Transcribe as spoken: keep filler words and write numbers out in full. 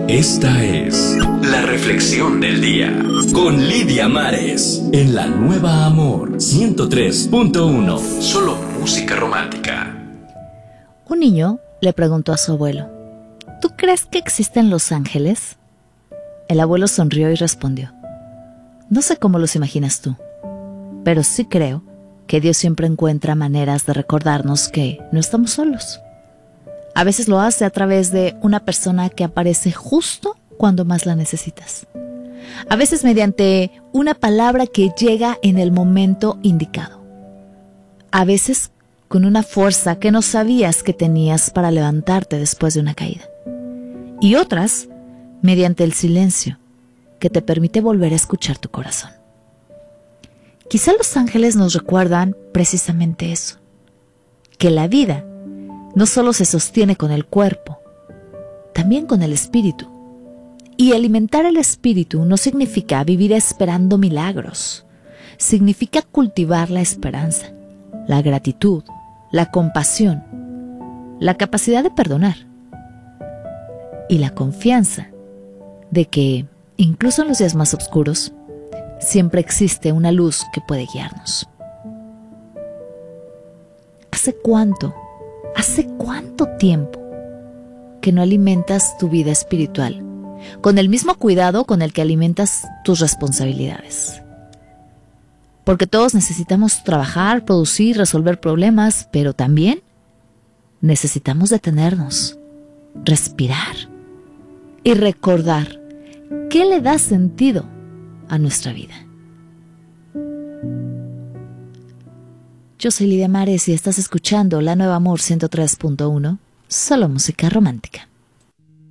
Esta es la reflexión del día con Lidia Mares en la Nueva Amor ciento tres punto uno. Solo música romántica. Un niño le preguntó a su abuelo: ¿tú crees que existen los ángeles? El abuelo sonrió y respondió: no sé cómo los imaginas tú, pero sí creo que Dios siempre encuentra maneras de recordarnos que no estamos solos. A veces lo hace a través de una persona que aparece justo cuando más la necesitas. A veces mediante una palabra que llega en el momento indicado. A veces con una fuerza que no sabías que tenías para levantarte después de una caída. Y otras mediante el silencio que te permite volver a escuchar tu corazón. Quizá los ángeles nos recuerdan precisamente eso, que la vida no solo se sostiene con el cuerpo, también con el espíritu. Y alimentar el espíritu no significa vivir esperando milagros, significa cultivar la esperanza, la gratitud, la compasión, la capacidad de perdonar y la confianza de que, incluso en los días más oscuros, siempre existe una luz que puede guiarnos. ¿Hace cuánto, hace cuánto tiempo que no alimentas tu vida espiritual con el mismo cuidado con el que alimentas tus responsabilidades? Porque todos necesitamos trabajar, producir, resolver problemas, pero también necesitamos detenernos, respirar y recordar qué le da sentido a nuestra vida. Yo soy Lidia Mares y estás escuchando La Nueva Amor ciento tres punto uno, solo música romántica.